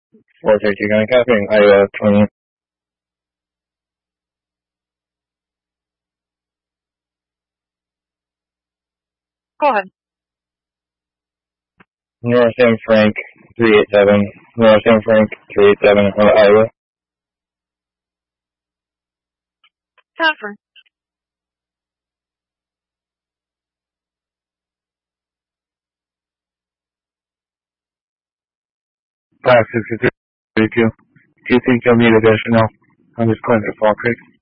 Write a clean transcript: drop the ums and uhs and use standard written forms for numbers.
432 Gun Capping, Iowa 20. Go ahead. North M. Frank 387. North M. Frank 387, Iowa. Confirm. 56332. 23 kilometer additional. I'm just going to Fall Creek.